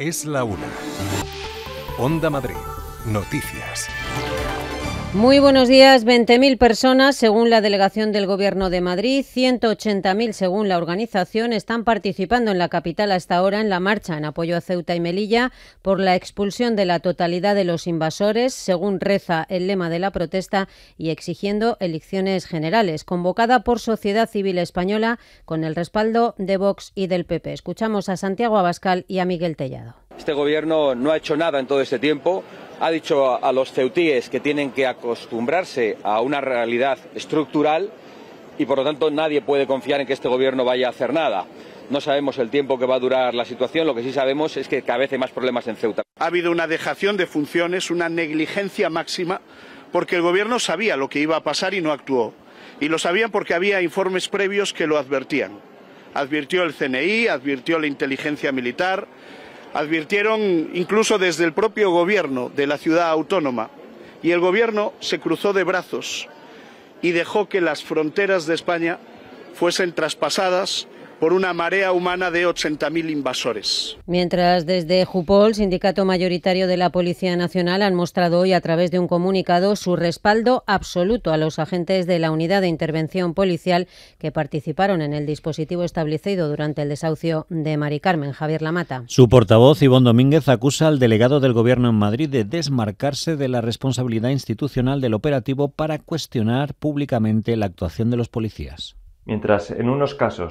Es la una. Onda Madrid. Noticias. Muy buenos días. 20.000 personas, según la delegación del Gobierno de Madrid, 180.000 según la organización, están participando en la capital hasta ahora en la marcha en apoyo a Ceuta y Melilla por la expulsión de la totalidad de los invasores, según reza el lema de la protesta, y exigiendo elecciones generales, convocada por Sociedad Civil Española con el respaldo de Vox y del PP. Escuchamos a Santiago Abascal y a Miguel Tellado. Este gobierno no ha hecho nada en todo este tiempo. Ha dicho a los ceutíes que tienen que acostumbrarse a una realidad estructural y, por lo tanto, nadie puede confiar en que este gobierno vaya a hacer nada. No sabemos el tiempo que va a durar la situación, lo que sí sabemos es que cada vez hay más problemas en Ceuta. Ha habido una dejación de funciones, una negligencia máxima, porque el gobierno sabía lo que iba a pasar y no actuó. Y lo sabían porque había informes previos que lo advertían. Advirtió el CNI, advirtió la inteligencia militar, advirtieron incluso desde el propio gobierno de la ciudad autónoma, y el gobierno se cruzó de brazos y dejó que las fronteras de España fuesen traspasadas por una marea humana de 80.000 invasores. Mientras desde Jupol, sindicato mayoritario de la Policía Nacional, han mostrado hoy a través de un comunicado su respaldo absoluto a los agentes de la Unidad de Intervención Policial que participaron en el dispositivo establecido durante el desahucio de Mari Carmen. Javier Lamata. Su portavoz, Ivonne Domínguez, acusa al delegado del Gobierno en Madrid de desmarcarse de la responsabilidad institucional del operativo para cuestionar públicamente la actuación de los policías. Mientras en unos casos